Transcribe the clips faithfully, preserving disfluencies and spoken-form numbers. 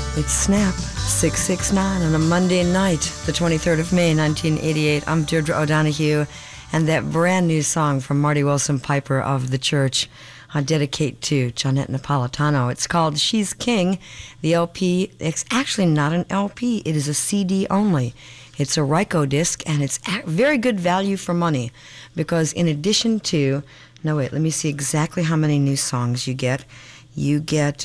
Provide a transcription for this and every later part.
It's Snap, six six nine on a Monday night, the twenty-third of May, nineteen eighty-eight. I'm Deirdre O'Donoghue, and that brand new song from Marty Wilson Piper of The Church, I dedicate to Johnette Napolitano. It's called She's King. The L P, it's actually not an L P, it is a C D only. It's a Ryko disc, and it's very good value for money, because in addition to, no wait, let me see exactly how many new songs you get. You get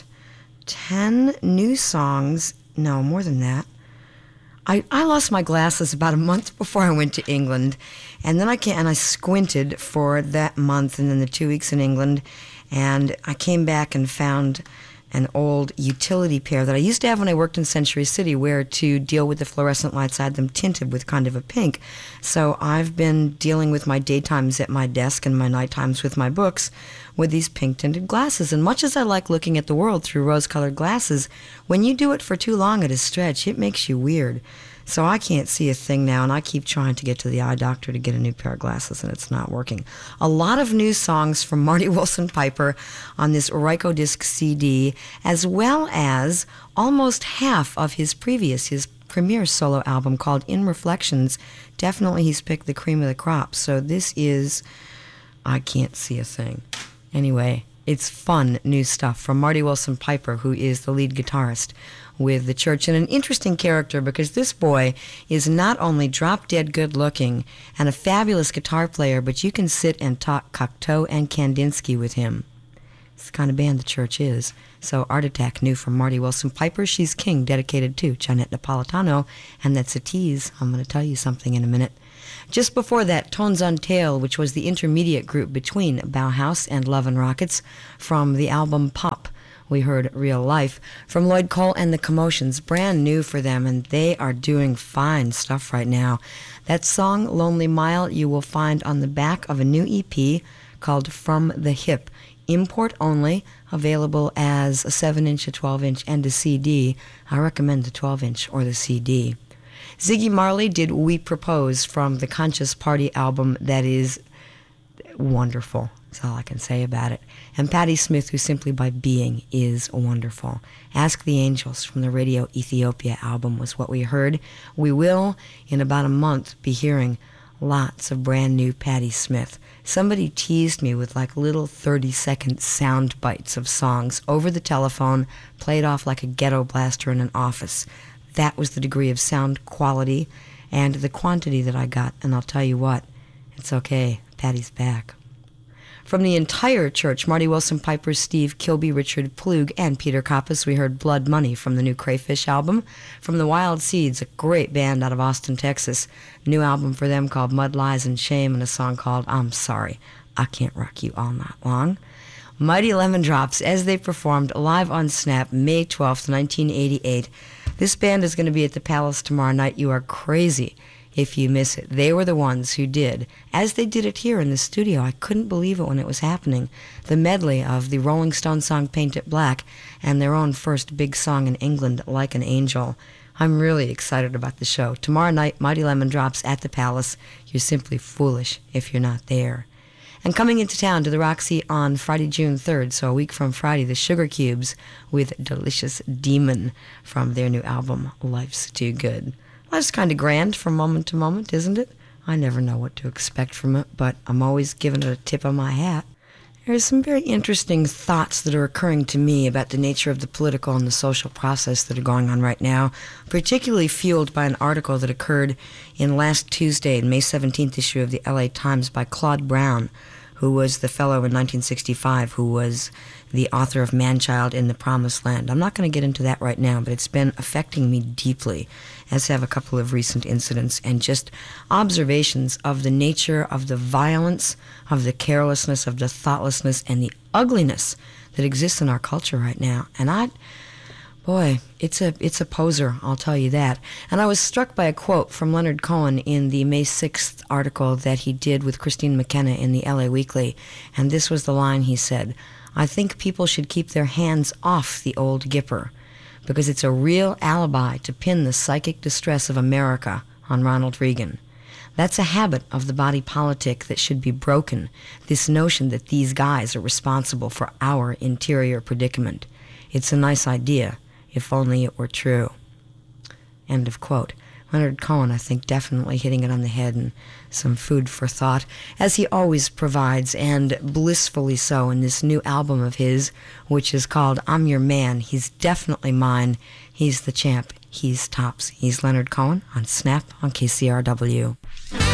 ten new songs, no, more than that. I, I lost my glasses about a month before I went to England, and then I came, and I squinted for that month and then the two weeks in England, and I came back and found an old utility pair that I used to have when I worked in Century City, where to deal with the fluorescent lights, I had them tinted with kind of a pink. So I've been dealing with my daytimes at my desk and my nighttimes with my books with these pink-tinted glasses. And much as I like looking at the world through rose-colored glasses, when you do it for too long at a stretch, it makes you weird. So I can't see a thing now, and I keep trying to get to the eye doctor to get a new pair of glasses, and it's not working. A lot of new songs from Marty Wilson Piper on this Ryko disc C D, as well as almost half of his previous, his premiere solo album called In Reflections. Definitely he's picked the cream of the crop. So this is, I can't see a thing. Anyway, it's fun new stuff from Marty Wilson Piper, who is the lead guitarist with The Church, and an interesting character, because this boy is not only drop-dead good-looking and a fabulous guitar player, but you can sit and talk Cocteau and Kandinsky with him. It's the kind of band The Church is. So Art Attack, new from Marty Wilson Piper, She's King, dedicated to Johnette Napolitano, and that's a tease. I'm going to tell you something in a minute. Just before that, Tones on Tail, which was the intermediate group between Bauhaus and Love and Rockets, from the album Pop. We heard Real Life from Lloyd Cole and the Commotions, brand new for them, and they are doing fine stuff right now. That song, Lonely Mile, you will find on the back of a new E P called From the Hip. Import only, available as a seven inch, a twelve inch, and a C D. I recommend the twelve inch or the C D. Ziggy Marley did We Propose from the Conscious Party album. That is wonderful. That's all I can say about it. And Patti Smith, who simply by being is wonderful. Ask the Angels from the Radio Ethiopia album was what we heard. We will, in about a month, be hearing lots of brand new Patti Smith. Somebody teased me with like little thirty-second sound bites of songs over the telephone, played off like a ghetto blaster in an office. That was the degree of sound quality and the quantity that I got. And I'll tell you what, it's okay, Patti's back. From the entire Church, Marty Wilson Piper, Steve Kilbey, Richard Plug, and Peter Kappas, we heard Blood Money from the new Crayfish album. From the Wild Seeds, a great band out of Austin, Texas, new album for them called Mud, Lies, and Shame, and a song called I'm Sorry, I Can't Rock You All Night Long. Mighty Lemon Drops, as they performed live on Snap, May twelfth, nineteen eighty-eight. This band is going to be at the Palace tomorrow night. You are crazy if you miss it. They were the ones who did, as they did it here in the studio, I couldn't believe it when it was happening, the medley of the Rolling Stones song Paint It Black and their own first big song in England, Like an Angel. I'm really excited about the show. Tomorrow night, Mighty Lemon Drops at the Palace. You're simply foolish if you're not there. And coming into town to the Roxy on Friday, June third, so a week from Friday, the Sugar Cubes with Delicious Demon from their new album, Life's Too Good. Life's kind of grand from moment to moment, isn't it? I never know what to expect from it, but I'm always giving it a tip of my hat. There's some very interesting thoughts that are occurring to me about the nature of the political and the social process that are going on right now, particularly fueled by an article that occurred in last Tuesday, May seventeenth issue of the L A Times by Claude Brown, who was the fellow in nineteen sixty-five who was the author of Man-Child in the Promised Land. I'm not going to get into that right now, but it's been affecting me deeply, as have a couple of recent incidents and just observations of the nature of the violence, of the carelessness, of the thoughtlessness, and the ugliness that exists in our culture right now. And I, boy, it's a it's a poser, I'll tell you that. And I was struck by a quote from Leonard Cohen in the May sixth article that he did with Christine McKenna in the L A Weekly. And this was the line he said, I think people should keep their hands off the old Gipper, because it's a real alibi to pin the psychic distress of America on Ronald Reagan. That's a habit of the body politic that should be broken, this notion that these guys are responsible for our interior predicament. It's a nice idea. if only it were true. End of quote. Leonard Cohen, I think, definitely hitting it on the head, and some food for thought, as he always provides, and blissfully so in this new album of his, which is called I'm Your Man. He's definitely mine. He's the champ. He's tops. He's Leonard Cohen on Snap on K C R W.